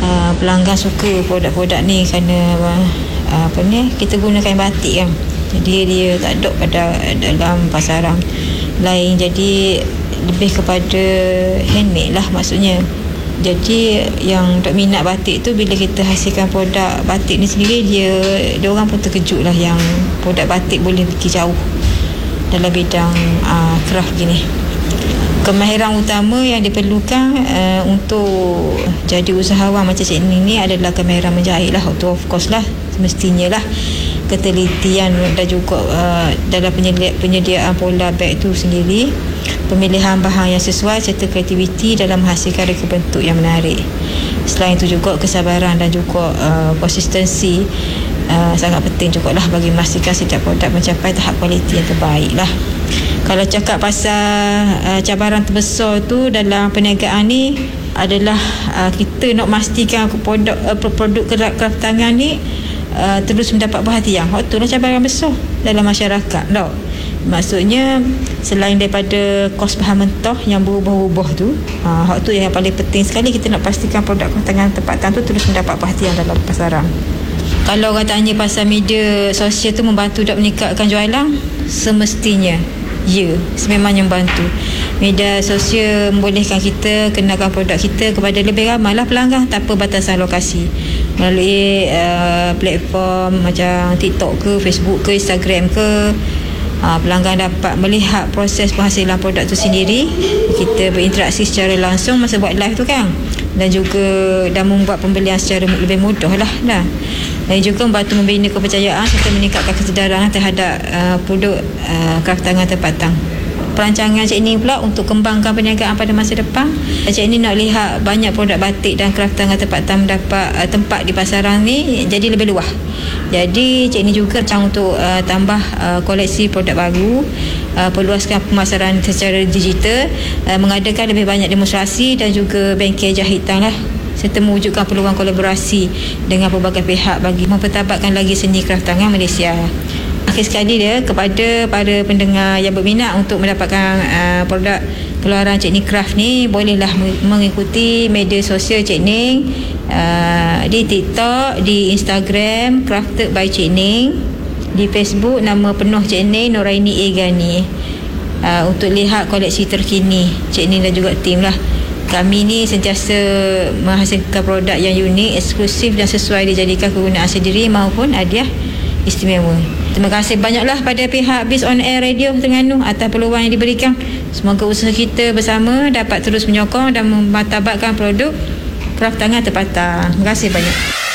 pelanggan suka produk-produk ni kerana kita gunakan batik kan. Jadi dia tak ada pada dalam pasaran lain, jadi lebih kepada handmade lah maksudnya. Jadi yang dok minat batik tu, bila kita hasilkan produk batik ni sendiri, dia orang pun terkejut lah yang produk batik boleh pergi jauh dalam bidang craft gini. Kemahiran utama yang diperlukan untuk jadi usahawan macam Cik Ning ni adalah kemahiran menjahit lah. Of course lah, semestinya lah. Ketelitian dan juga dalam penyediaan pola beg tu sendiri, pemilihan bahan yang sesuai serta kreativiti dalam menghasilkan reka bentuk yang menarik. Selain itu juga kesabaran dan juga konsistensi sangat penting juga lah bagi memastikan setiap produk mencapai tahap kualiti yang terbaik lah. Kalau cakap pasal cabaran terbesar tu dalam perniagaan ni adalah kita nak memastikan produk craft tangan ni terus mendapat perhatian. Hak tu lah cabaran besar dalam masyarakat tau. Maksudnya selain daripada kos bahan mentah yang berubah-ubah tu, hak tu yang paling penting sekali. Kita nak pastikan produk craft tangan tempatan tu terus mendapat perhatian dalam pasaran. Kalau orang tanya pasal media sosial tu membantu tak meningkatkan jualan, semestinya ya, sememangnya membantu. Media sosial membolehkan kita kenalkan produk kita kepada lebih ramai lah pelanggan tanpa batasan lokasi, melalui platform macam TikTok ke, Facebook ke, Instagram ke. Pelanggan dapat melihat proses penghasilan produk tu sendiri. Kita berinteraksi secara langsung masa buat live tu kan, dan juga membuat pembelian secara lebih mudah lah. Dan juga membantu membina kepercayaan serta meningkatkan kesedaran terhadap produk craft tangan tempatan. Perancangan Cik Ning pula untuk kembangkan perniagaan pada masa depan, Cik Ning nak lihat banyak produk batik dan craft tangan tempatan mendapat tempat di pasaran ni jadi lebih luas. Jadi Cik Ning juga untuk tambah koleksi produk baru, perluaskan pemasaran secara digital, mengadakan lebih banyak demonstrasi dan juga bengkel jahitan lah, serta mewujudkan peluang kolaborasi dengan pelbagai pihak bagi mempertabatkan lagi seni craft tangan Malaysia. Akhir sekali dia, kepada para pendengar yang berminat untuk mendapatkan produk keluaran Cik Ning Craft ni, bolehlah mengikuti media sosial Cik Ning di TikTok, di Instagram Crafted by Cik Ning, di Facebook nama penuh Cik Ning Noraini A. Ghani, untuk lihat koleksi terkini Cik Ning dan juga tim lah. Kami ni sentiasa menghasilkan produk yang unik, eksklusif dan sesuai dijadikan kegunaan sendiri maupun hadiah istimewa. Terima kasih banyaklah pada pihak Biz On Air Radio Terengganu atas peluang yang diberikan. Semoga usaha kita bersama dapat terus menyokong dan memartabatkan produk craft tangan tempatan. Terima kasih banyak.